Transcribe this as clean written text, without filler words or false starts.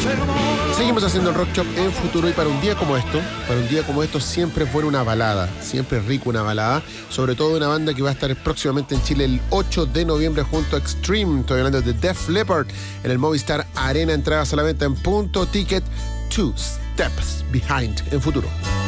Seguimos haciendo el Rock Shop en Futuro, y para un día como esto siempre es bueno una balada, siempre es rico una balada, sobre todo una banda que va a estar próximamente en Chile el 8 de noviembre junto a Extreme. Estoy hablando de Def Leppard en el Movistar Arena. Entradas a la venta en punto ticket. Two Steps Behind en Futuro.